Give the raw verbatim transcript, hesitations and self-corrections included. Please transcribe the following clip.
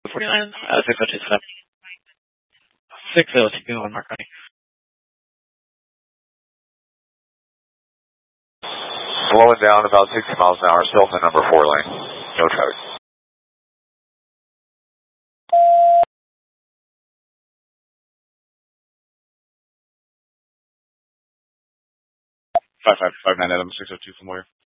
forty-nine, uh, six oh two seven. six oh two on Marconi. Slowing down about sixty miles an hour, still in the number four lane. No traffic. five five five nine Adam, six oh two from where?